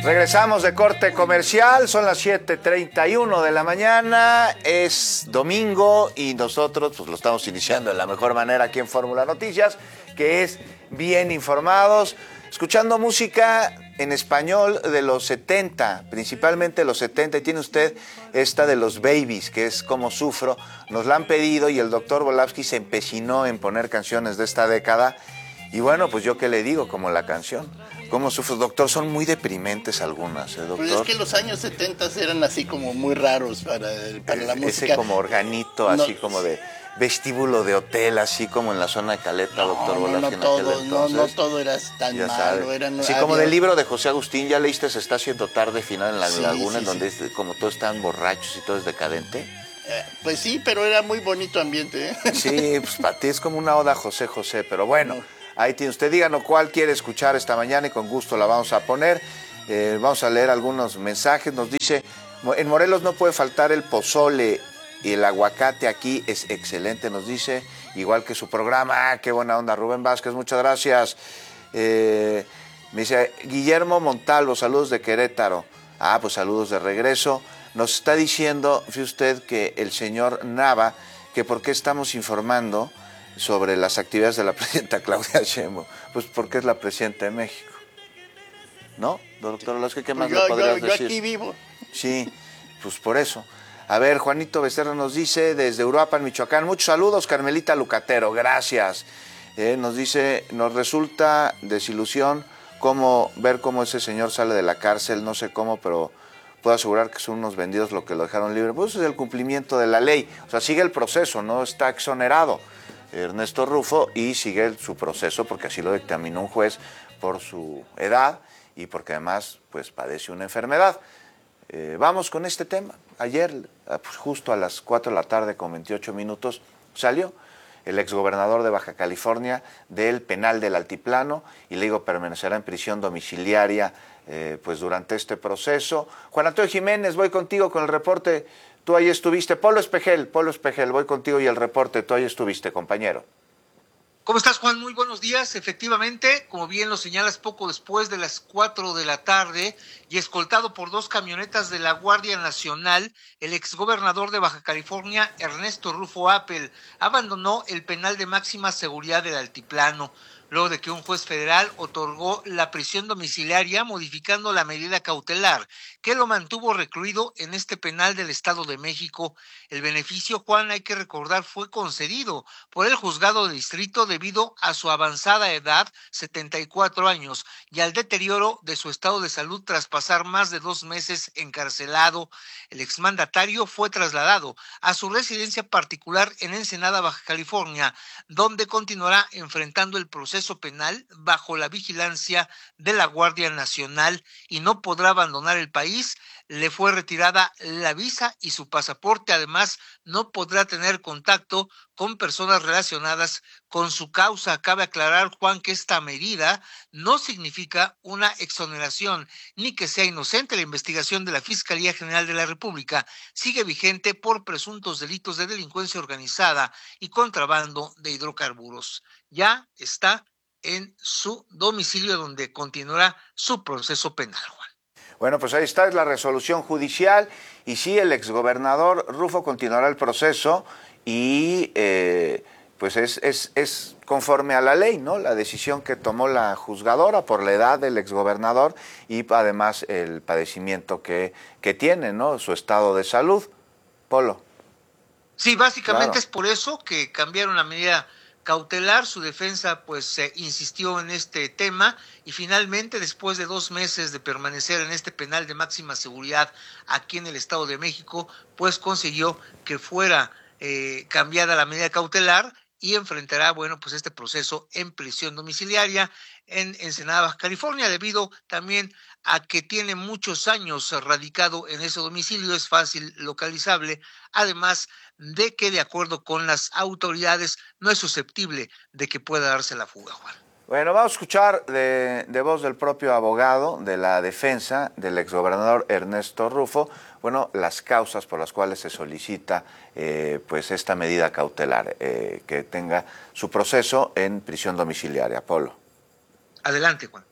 Regresamos de corte comercial, son las 7:31 de la mañana, es domingo y nosotros pues lo estamos iniciando de la mejor manera aquí en Fórmula Noticias, que es bien informados, escuchando música en español de los 70, principalmente los 70, y tiene usted esta de los Babies, que es Como Sufro, nos la han pedido y el doctor Volavsky se empecinó en poner canciones de esta década, y bueno, pues yo qué le digo, como la canción. ¿Cómo sufres, doctor? Son muy deprimentes algunas, doctor. Pues es que los años 70 eran así como muy raros para la música. Ese como organito, así como de vestíbulo de hotel, así como en la zona de Caleta, doctor Volavsky. No todo era tan malo. Así como del libro de José Agustín, ¿ya leíste Se está haciendo tarde, final en la laguna, en donde como todos están borrachos y todo es decadente? Pues sí, pero era muy bonito ambiente, ¿eh? Sí, pues para ti es como una oda a José José, pero bueno. No. Ahí tiene usted, díganos cuál quiere escuchar esta mañana y con gusto la vamos a poner. Vamos a leer algunos mensajes. Nos dice, en Morelos no puede faltar el pozole y el aguacate aquí es excelente, nos dice, igual que su programa. Qué buena onda, Rubén Vázquez, muchas gracias. Me dice, Guillermo Montalvo, saludos de Querétaro. Pues saludos de regreso. Nos está diciendo, fíjese usted, que el señor Nava, que por qué estamos informando sobre las actividades de la presidenta Claudia Sheinbaum, pues porque es la presidenta de México, ¿no? Doctor Velasco, ¿qué más le podrías decir? Yo aquí vivo. Sí, pues por eso. A ver, Juanito Becerra nos dice, desde Uruapan, Michoacán, muchos saludos, Carmelita Lucatero, gracias. Nos dice, nos resulta desilusión ver cómo ese señor sale de la cárcel, no sé cómo, pero puedo asegurar que son unos vendidos lo que lo dejaron libre. Pues es el cumplimiento de la ley, o sea, sigue el proceso, no está exonerado Ernesto Rufo y sigue su proceso porque así lo dictaminó un juez por su edad y porque además pues padece una enfermedad. Vamos con este tema. Ayer, pues, justo a las 4 de la tarde con 28 minutos, salió el exgobernador de Baja California del penal del Altiplano y le digo permanecerá en prisión domiciliaria pues durante este proceso. Juan Antonio Jiménez, voy contigo con el reporte. Tú ahí estuviste. Polo Espejel, voy contigo y el reporte. Tú ahí estuviste, compañero. ¿Cómo estás, Juan? Muy buenos días. Efectivamente, como bien lo señalas, poco después de las 4 de la tarde y escoltado por 2 camionetas de la Guardia Nacional, el exgobernador de Baja California, Ernesto Rufo Appel, abandonó el penal de máxima seguridad del Altiplano, luego de que un juez federal otorgó la prisión domiciliaria modificando la medida cautelar que lo mantuvo recluido en este penal del Estado de México. El beneficio, Juan, hay que recordar, fue concedido por el juzgado de distrito debido a su avanzada edad, 74 años, y al deterioro de su estado de salud tras pasar más de 2 meses encarcelado. El exmandatario fue trasladado a su residencia particular en Ensenada, Baja California, donde continuará enfrentando el proceso penal bajo la vigilancia de la Guardia Nacional y no podrá abandonar el país. Le fue retirada la visa y su pasaporte. Además, no podrá tener contacto con personas relacionadas con su causa. Cabe aclarar, Juan, que esta medida no significa una exoneración ni que sea inocente. La investigación de la Fiscalía General de la República sigue vigente por presuntos delitos de delincuencia organizada y contrabando de hidrocarburos. Ya está en su domicilio donde continuará su proceso penal, Juan. Bueno, pues ahí está, es la resolución judicial y sí, el exgobernador Rufo continuará el proceso y pues es conforme a la ley, ¿no? La decisión que tomó la juzgadora por la edad del exgobernador y además el padecimiento que tiene, ¿no? Su estado de salud. Polo. Sí, básicamente es por eso que cambiaron la medida cautelar. Su defensa pues insistió en este tema y finalmente, después de 2 meses de permanecer en este penal de máxima seguridad aquí en el Estado de México, pues consiguió que fuera cambiada la medida cautelar y enfrentará, bueno, pues este proceso en prisión domiciliaria en Ensenada, Baja California, debido también a que tiene muchos años radicado en ese domicilio, es fácil localizable, además de que de acuerdo con las autoridades no es susceptible de que pueda darse la fuga, Juan. Bueno, vamos a escuchar de voz del propio abogado de la defensa del exgobernador Ernesto Rufo, bueno, las causas por las cuales se solicita pues esta medida cautelar, que tenga su proceso en prisión domiciliaria. Polo. Adelante, Juan.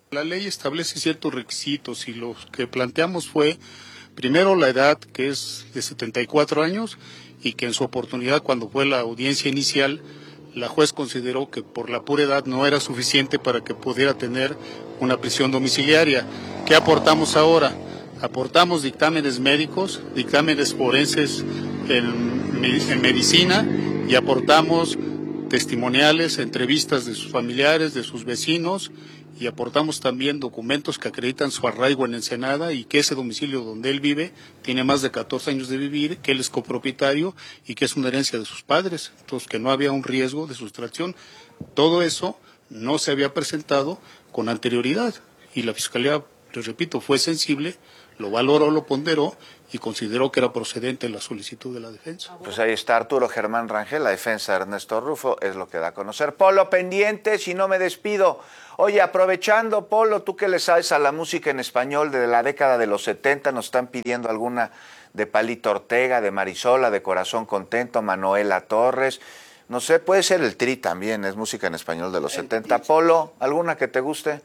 La ley establece ciertos requisitos y los que planteamos fue, primero, la edad, que es de 74 años, y que en su oportunidad, cuando fue la audiencia inicial, la juez consideró que por la pura edad no era suficiente para que pudiera tener una prisión domiciliaria. ¿Qué aportamos ahora? Aportamos dictámenes médicos, dictámenes forenses en medicina, y aportamos testimoniales, entrevistas de sus familiares, de sus vecinos, y aportamos también documentos que acreditan su arraigo en Ensenada y que ese domicilio donde él vive tiene más de 14 años de vivir, que él es copropietario y que es una herencia de sus padres, entonces que no había un riesgo de sustracción. Todo eso no se había presentado con anterioridad y la Fiscalía, les repito, fue sensible, lo valoró, lo ponderó y consideró que era procedente la solicitud de la defensa. Pues ahí está Arturo Germán Rangel, la defensa de Ernesto Rufo, es lo que da a conocer. Polo, pendiente, si no me despido. Oye, aprovechando, Polo, tú que le sabes a la música en español de la década de los 70, nos están pidiendo alguna de Palito Ortega, de Marisola, de Corazón Contento, Manuela Torres. No sé, puede ser el Tri también, es música en español de los 70. Polo, ¿alguna que te guste?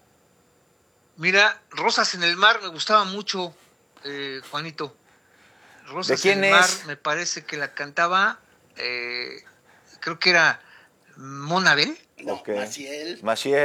Mira, Rosas en el Mar me gustaba mucho, Juanito. Rosas ¿De quién en el Mar, es? me parece que la cantaba, creo que era Monabel. No, Okay. Maciel.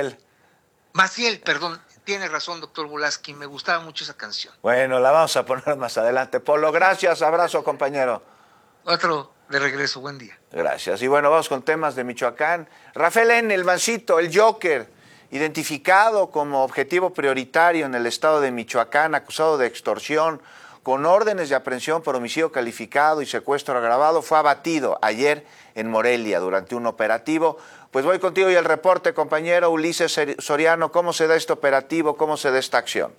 Maciel, perdón, tiene razón, doctor Bulaski, me gustaba mucho esa canción. Bueno, la vamos a poner más adelante. Polo, gracias, abrazo, compañero. Otro de regreso, buen día. Gracias. Y bueno, vamos con temas de Michoacán. Rafael N., el Mancito, el Joker, identificado como objetivo prioritario en el estado de Michoacán, acusado de extorsión, con órdenes de aprehensión por homicidio calificado y secuestro agravado, fue abatido ayer en Morelia durante un operativo. Pues voy contigo y el reporte, compañero Ulises Soriano. ¿Cómo se da este operativo? ¿Cómo se da esta acción?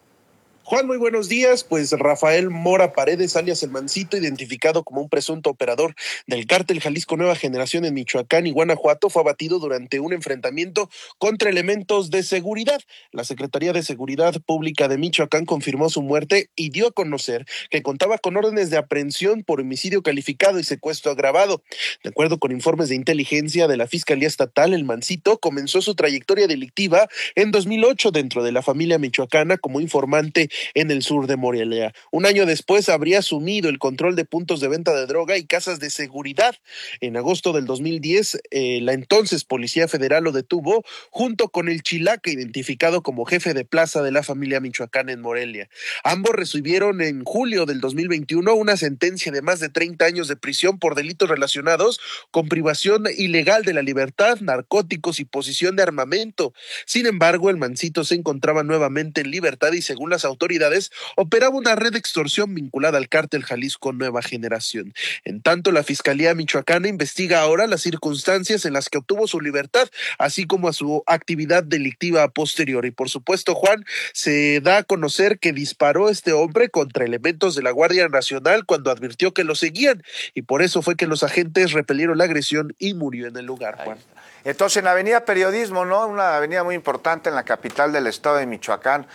Juan, muy buenos días. Pues Rafael Mora Paredes, alias El Mancito, identificado como un presunto operador del cártel Jalisco Nueva Generación en Michoacán y Guanajuato, fue abatido durante un enfrentamiento contra elementos de seguridad. La Secretaría de Seguridad Pública de Michoacán confirmó su muerte y dio a conocer que contaba con órdenes de aprehensión por homicidio calificado y secuestro agravado. De acuerdo con informes de inteligencia de la Fiscalía Estatal, El Mancito comenzó su trayectoria delictiva en 2008 dentro de la familia michoacana como informante en el sur de Morelia. Un año después habría asumido el control de puntos de venta de droga y casas de seguridad. En agosto del 2010, la entonces Policía Federal lo detuvo junto con el Chilaca, identificado como jefe de plaza de la familia michoacana en Morelia. Ambos recibieron en julio del 2021 una sentencia de más de 30 años de prisión por delitos relacionados con privación ilegal de la libertad, narcóticos y posesión de armamento. Sin embargo, el Mancito se encontraba nuevamente en libertad y, según las autoridades, operaba una red de extorsión vinculada al cártel Jalisco Nueva Generación. En tanto, la Fiscalía Michoacana investiga ahora las circunstancias en las que obtuvo su libertad, así como a su actividad delictiva posterior. Y por supuesto, Juan, se da a conocer que disparó este hombre contra elementos de la Guardia Nacional cuando advirtió que lo seguían, y por eso fue que los agentes repelieron la agresión y murió en el lugar, Juan. Entonces, en la avenida Periodismo, ¿no? Una avenida muy importante en la capital del estado de Michoacán,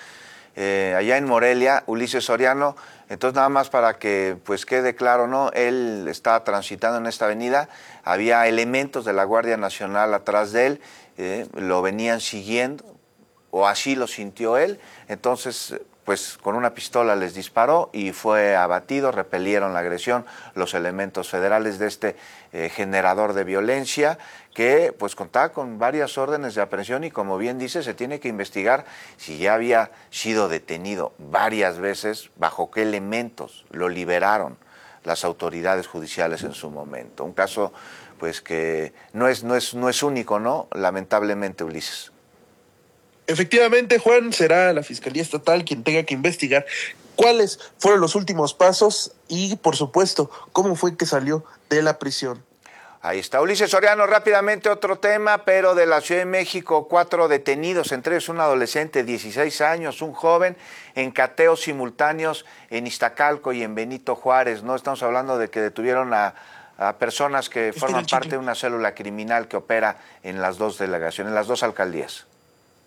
allá en Morelia, Ulises Soriano. Entonces, nada más para que pues quede claro, ¿no? Él estaba transitando en esta avenida, había elementos de la Guardia Nacional atrás de él, lo venían siguiendo, o así lo sintió él. Entonces, pues con una pistola les disparó y fue abatido, repelieron la agresión los elementos federales de este generador de violencia, que pues contaba con varias órdenes de aprehensión y, como bien dice, se tiene que investigar si ya había sido detenido varias veces, bajo qué elementos lo liberaron las autoridades judiciales en su momento. Un caso pues que no es único, ¿no? Lamentablemente, Ulises. Efectivamente, Juan, será la Fiscalía Estatal quien tenga que investigar cuáles fueron los últimos pasos y, por supuesto, cómo fue que salió de la prisión. Ahí está Ulises Soriano. Rápidamente otro tema, pero de la Ciudad de México, 4 detenidos, entre ellos un adolescente de 16 años, un joven, en cateos simultáneos en Iztacalco y en Benito Juárez. No estamos hablando de que detuvieron a personas que forman parte de una célula criminal que opera en las dos delegaciones, en las dos alcaldías.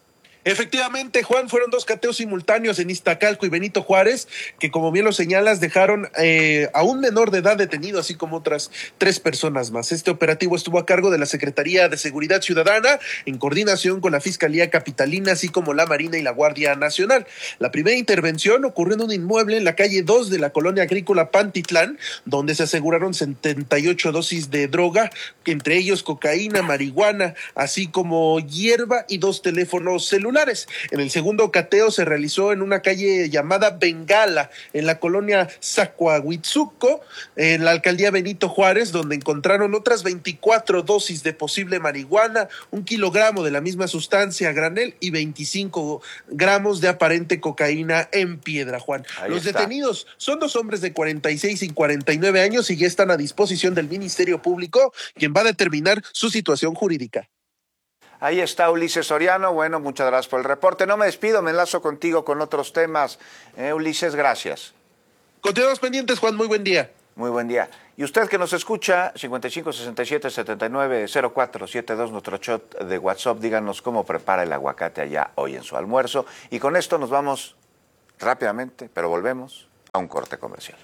Efectivamente, Juan, fueron 2 cateos simultáneos en Iztacalco y Benito Juárez, que como bien lo señalas, dejaron a un menor de edad detenido, así como otras 3 personas más. Este operativo estuvo a cargo de la Secretaría de Seguridad Ciudadana, en coordinación con la Fiscalía Capitalina, así como la Marina y la Guardia Nacional. La primera intervención ocurrió en un inmueble en la calle 2 de la colonia agrícola Pantitlán, donde se aseguraron 78 dosis de droga, entre ellos cocaína, marihuana, así como hierba y 2 teléfonos celulares. En el segundo cateo se realizó en una calle llamada Bengala, en la colonia Zacuahuitzuco, en la alcaldía Benito Juárez, donde encontraron otras 24 dosis de posible marihuana, 1 kilogramo de la misma sustancia a granel y 25 gramos de aparente cocaína en piedra, Juan. Los detenidos son 2 hombres de 46 y 49 años y ya están a disposición del Ministerio Público, quien va a determinar su situación jurídica. Ahí está Ulises Soriano. Bueno, muchas gracias por el reporte. No me despido, me enlazo contigo con otros temas. Ulises, gracias. Continuamos pendientes, Juan. Muy buen día. Muy buen día. Y usted que nos escucha, 5567-790472, nuestro chat de WhatsApp, díganos cómo prepara el aguacate allá hoy en su almuerzo. Y con esto nos vamos rápidamente, pero volvemos a un corte comercial.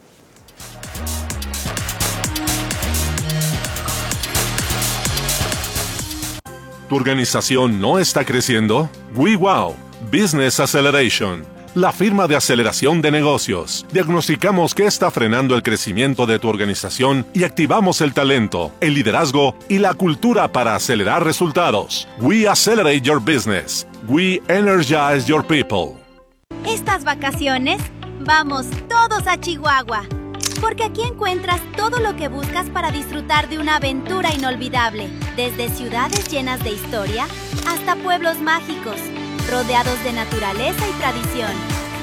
¿Tu organización no está creciendo? WeWow Business Acceleration, la firma de aceleración de negocios. Diagnosticamos qué está frenando el crecimiento de tu organización y activamos el talento, el liderazgo y la cultura para acelerar resultados. We accelerate your business. We energize your people. Estas vacaciones, vamos todos a Chihuahua. Porque aquí encuentras todo lo que buscas para disfrutar de una aventura inolvidable. Desde ciudades llenas de historia hasta pueblos mágicos, rodeados de naturaleza y tradición.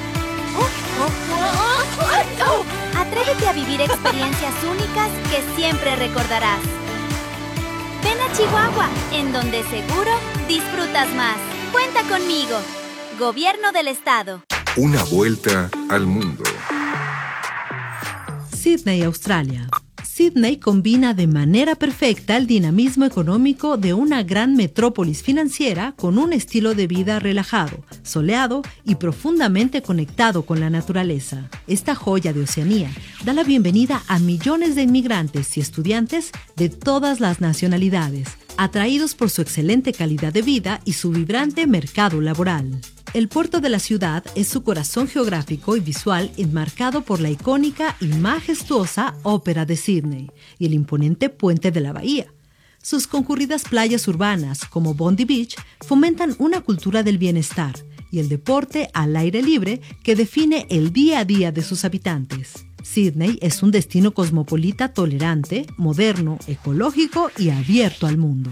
Atrévete a vivir experiencias únicas que siempre recordarás. Ven a Chihuahua, en donde seguro disfrutas más. Cuenta conmigo. Gobierno del Estado. Una vuelta al mundo. Sydney, Australia. Sydney combina de manera perfecta el dinamismo económico de una gran metrópolis financiera con un estilo de vida relajado, soleado y profundamente conectado con la naturaleza. Esta joya de Oceanía da la bienvenida a millones de inmigrantes y estudiantes de todas las nacionalidades, atraídos por su excelente calidad de vida y su vibrante mercado laboral. El puerto de la ciudad es su corazón geográfico y visual enmarcado por la icónica y majestuosa Ópera de Sydney y el imponente puente de la bahía. Sus concurridas playas urbanas, como Bondi Beach, fomentan una cultura del bienestar y el deporte al aire libre que define el día a día de sus habitantes. Sydney es un destino cosmopolita tolerante, moderno, ecológico y abierto al mundo.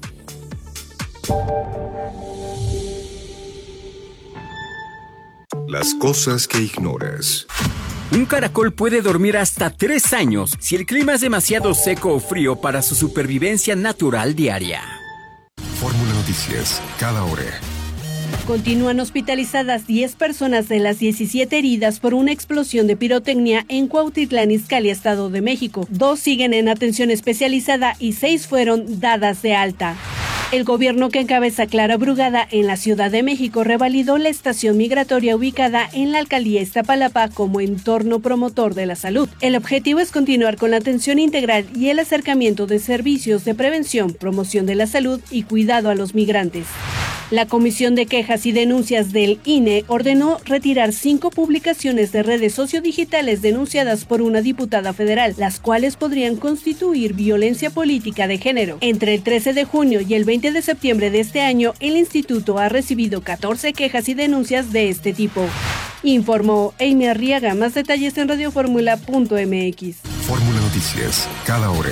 Las cosas que ignoras. Un caracol puede dormir hasta 3 años si el clima es demasiado seco o frío para su supervivencia natural diaria. Fórmula Noticias, cada hora. Continúan hospitalizadas 10 personas de las 17 heridas por una explosión de pirotecnia en Cuautitlán Izcalli, Estado de México. 2 siguen en atención especializada y 6 fueron dadas de alta. El gobierno que encabeza Clara Brugada en la Ciudad de México revalidó la estación migratoria ubicada en la alcaldía Iztapalapa como entorno promotor de la salud. El objetivo es continuar con la atención integral y el acercamiento de servicios de prevención, promoción de la salud y cuidado a los migrantes. La Comisión de Quejas y Denuncias del INE ordenó retirar 5 publicaciones de redes sociodigitales denunciadas por una diputada federal, las cuales podrían constituir violencia política de género. Entre el 13 de junio y el 20 de septiembre de este año, el instituto ha recibido 14 quejas y denuncias de este tipo. Informó Amy Arriaga. Más detalles en radioformula.mx. Fórmula Noticias, cada hora.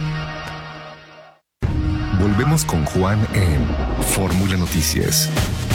Volvemos con Juan en Fórmula Noticias.